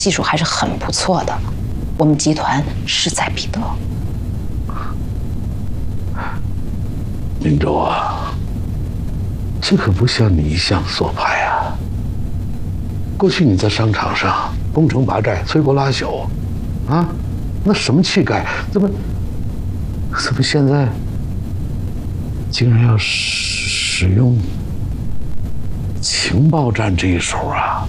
技术还是很不错的，我们集团势在必得。 明州啊，这可不像你一向所派啊。过去你在商场上攻城拔寨、摧国拉朽，啊，那什么气概？怎么现在竟然要使用情报战这一手啊？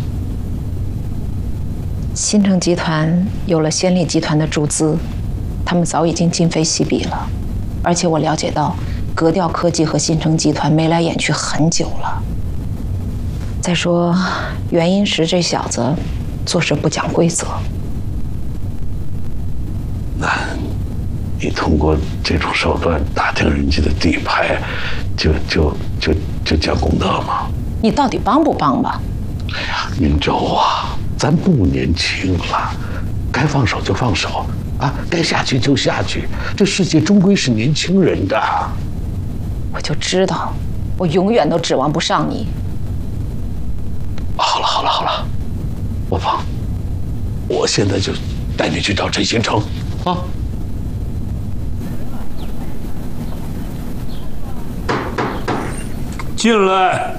新城集团有了先例集团的注资，他们早已经今非昔比了。而且我了解到，格调科技和新城集团眉来眼去很久了。再说，袁英石这小子做事不讲规则。 那，你通过这种手段打听人家的底牌，就讲功德吗？ 你到底帮不帮吧？ 哎呀，明州啊，咱不年轻了，该放手就放手啊，该下去就下去。这世界终归是年轻人的。 我就知道，我永远都指望不上你。 好了，我放，我现在就带你去找陈新成啊。 进来。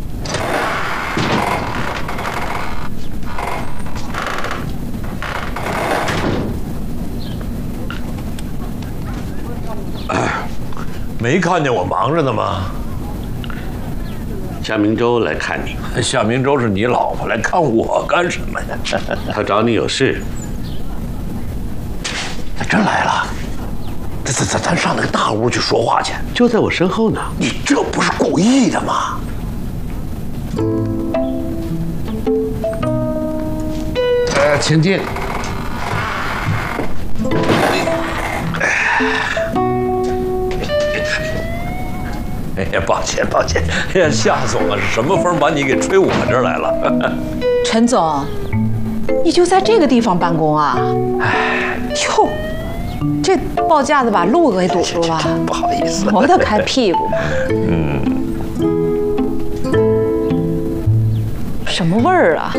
没看见我忙着呢吗？ 夏明洲来看你。 夏明洲是你老婆，来看我干什么呀？ 他找你有事。 他真来了。咱上那个大屋去说话去。 就在我身后呢。 你这不是故意的吗？ 请进。 哎呀，抱歉。哎呀，夏总啊，是什么风把你给吹我这儿来了？ 陈总，你就在这个地方办公啊？哎，哟，这报架子把路给堵住了。 不好意思， 挪得开屁股。什么味儿啊？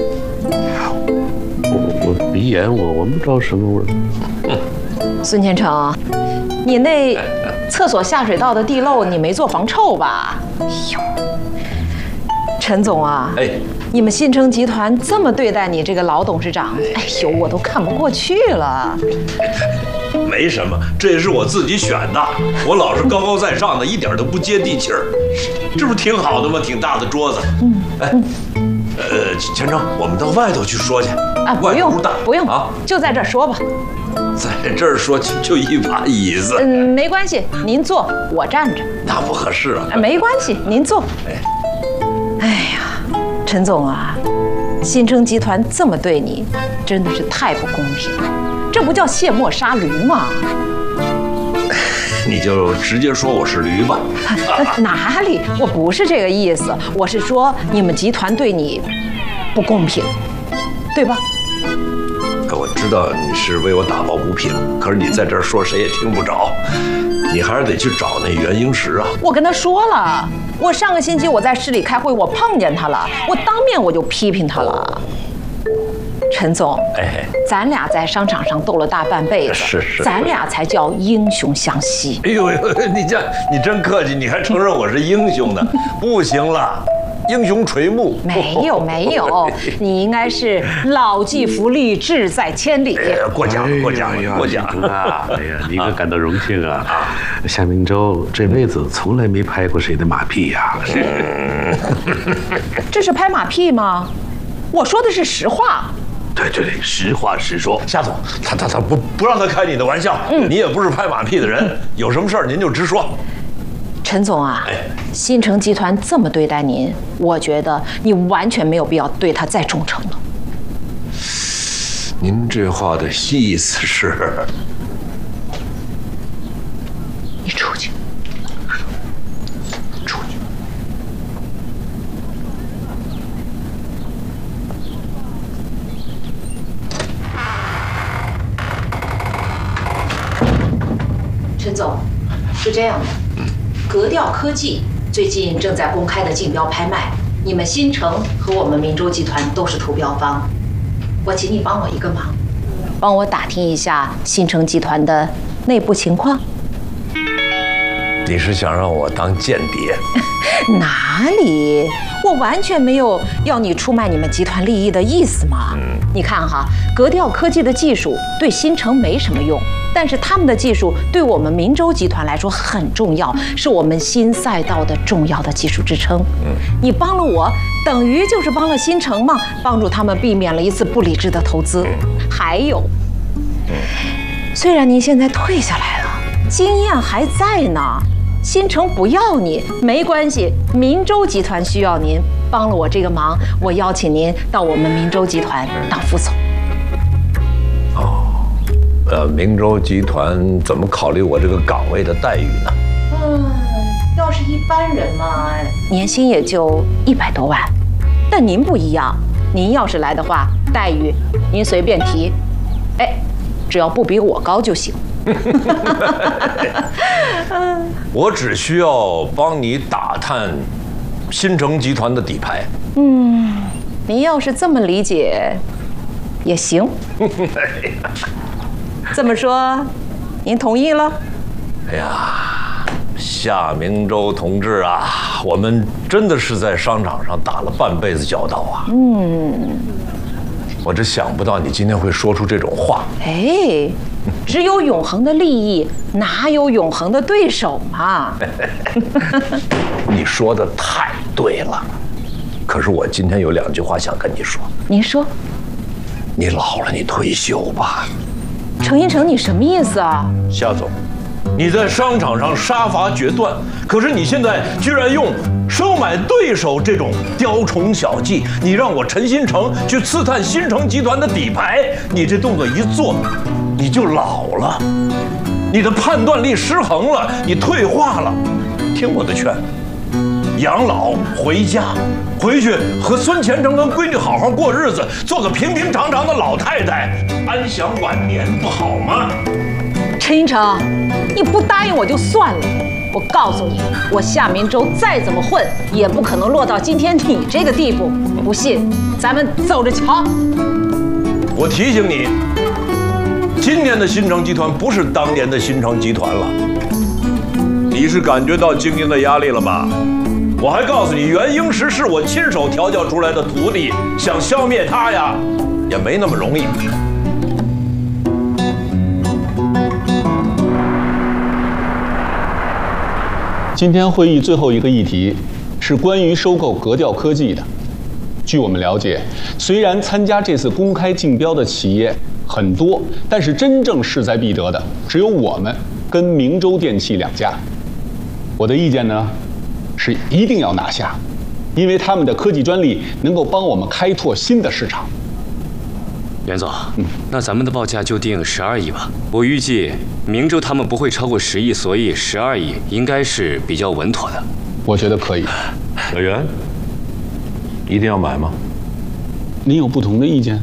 我鼻炎，我闻不着什么味儿。 孙天成，你那厕所下水道的地漏你没做防臭吧？哎呦，陈总啊，你们新城集团这么对待你这个老董事长，哎呦，我都看不过去了。 没什么，这也是我自己选的。我老是高高在上的，一点都不接地气儿，这不是挺好的吗？挺大的桌子。钱成，我们到外头去说去。 啊，不用啊，就在这儿说吧。 在这儿说就一把椅子。 没关系，您坐，我站着。 那不合适啊。 没关系，您坐。哎呀，陈总啊，新城集团这么对你，真的是太不公平了。这不叫卸磨杀驴吗？ 你就直接说我是驴吧。 哪里？我不是这个意思，我是说你们集团对你不公平，对吧？ 我知道你是为我打抱不平，可是你在这儿说谁也听不着，你还是得去找那袁英石啊。 我跟他说了，我上个星期我在市里开会，我碰见他了，我当面我就批评他了。陈总，咱俩在商场上斗了大半辈子， 是， 咱俩才叫英雄相惜。 哎呦，你真客气，你还承认我是英雄呢？不行了，英雄垂暮。 没有，你应该是老骥伏枥，志在千里。 过奖啊！哎呀，你可感到荣幸啊！夏明洲这辈子从来没拍过谁的马屁呀。 这是拍马屁吗？我说的是实话。 对，实话实说。夏总，他不让他开你的玩笑。你也不是拍马屁的人，有什么事儿您就直说。 陈总啊，新城集团这么对待您，我觉得你完全没有必要对他再忠诚了。 您这话的意思是？ 你出去。陈总，是这样的，格调科技最近正在公开的竞标拍卖，你们新城和我们明州集团都是投标方。 我请你帮我一个忙，帮我打听一下新城集团的内部情况。 你是想让我当间谍？ 哪里？我完全没有要你出卖你们集团利益的意思嘛。你看哈，格调科技的技术对新城没什么用，但是他们的技术对我们明州集团来说很重要，是我们新赛道的重要的技术支撑。你帮了我，等于就是帮了新城嘛，帮助他们避免了一次不理智的投资。还有，虽然您现在退下来了，经验还在呢。新城不要你没关系，明州集团需要您，帮了我这个忙，我邀请您到我们明州集团当副总。 明州集团怎么考虑我这个岗位的待遇呢？ 要是一般人嘛，年薪也就100多万，但您不一样，您要是来的话，待遇您随便提，只要不比我高就行。 我只需要帮你打探新城集团的底牌。 您要是这么理解，也行。这么说，您同意了？ 哎呀，夏明洲同志啊，我们真的是在商场上打了半辈子交道啊。我真想不到你今天会说出这种话。 只有永恒的利益，哪有永恒的对手嘛？ 你说的太对了，可是我今天有2句话想跟你说。 您说。 你老了，你退休吧。 程一成，你什么意思啊？ 夏总，你在商场上杀伐决断，可是你现在居然用收买对手这种雕虫小技，你让我陈新成去刺探新城集团的底牌，你这动作一做，你就老了，你的判断力失衡了，你退化了。听我的劝，养老回家，回去和孙前程跟闺女好好过日子，做个平平常常的老太太，安享晚年，不好吗？ 陈一成，你不答应我就算了，我告诉你，我夏明洲再怎么混，也不可能落到今天你这个地步。不信，咱们走着瞧。 我提醒你，今年的新城集团不是当年的新城集团了。你是感觉到经营的压力了吧？我还告诉你，袁英石是我亲手调教出来的徒弟，想消灭他呀，也没那么容易。 今天会议最后一个议题是关于收购格调科技的。据我们了解，虽然参加这次公开竞标的企业很多，但是真正势在必得的只有我们跟明州电器2家。我的意见呢，是一定要拿下，因为他们的科技专利能够帮我们开拓新的市场。 袁总，那咱们的报价就定12亿吧。我预计明州他们不会超过10亿，所以12亿应该是比较稳妥的。 我觉得可以。 小袁，一定要买吗？ 您有不同的意见？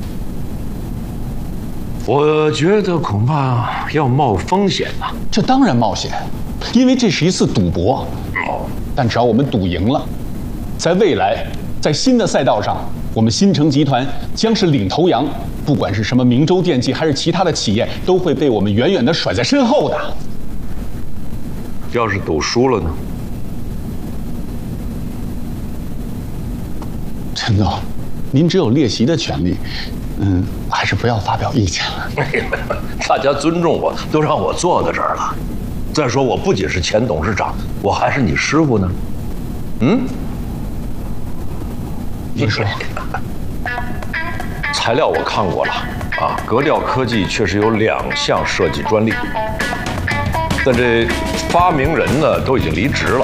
我觉得恐怕要冒风险呐。 这当然冒险，因为这是一次赌博。但只要我们赌赢了，在未来，在新的赛道上，我们新城集团将是领头羊，不管是什么明州电器还是其他的企业，都会被我们远远地甩在身后的。 要是赌输了呢？ 陈总，您只有列席的权利，还是不要发表意见了。 大家尊重我，都让我坐在这儿了。再说，我不仅是前董事长，我还是你师傅呢。 您说。 材料我看过了啊，格调科技确实有2项设计专利，但这发明人呢都已经离职了。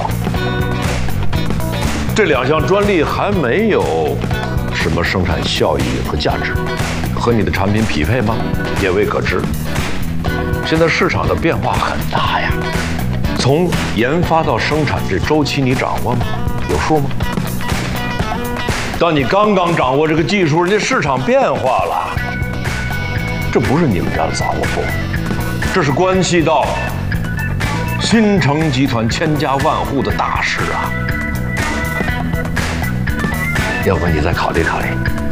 这2项专利还没有什么生产效益和价值，和你的产品匹配吗？也未可知。现在市场的变化很大呀，从研发到生产这周期你掌握吗？有数吗？当你刚刚掌握这个技术，人家市场变化了，这不是你们家的杂货铺，这是关系到新城集团千家万户的大事啊！要不你再考虑考虑。